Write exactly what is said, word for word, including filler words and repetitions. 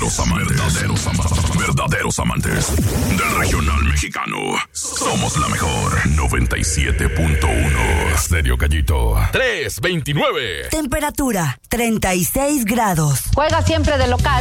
Verdaderos amantes. Verdaderos amantes. Verdaderos amantes del regional mexicano. Somos la mejor. noventa y siete punto uno. Stereo Gallito. tres veintinueve. Temperatura treinta y seis grados. Juega siempre de local